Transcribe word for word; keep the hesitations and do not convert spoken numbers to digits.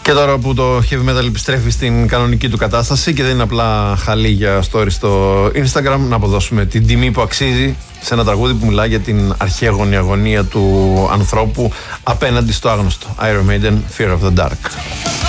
Και τώρα που το heavy metal επιστρέφει στην κανονική του κατάσταση και δεν είναι απλά χαλί για story στο Instagram, να αποδώσουμε την τιμή που αξίζει σε ένα τραγούδι που μιλάει για την αρχαίγονη αγωνία του ανθρώπου απέναντι στο άγνωστο. Iron Maiden, Fear of the Dark.